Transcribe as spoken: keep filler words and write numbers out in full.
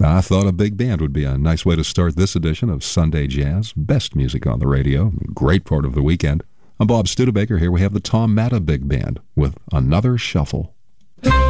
I thought a big band would be a nice way to start this edition of Sunday Jazz, best music on the radio, great part of the weekend. I'm Bob Studebaker. Here we have the Tom Matta Big Band with Another Shuffle.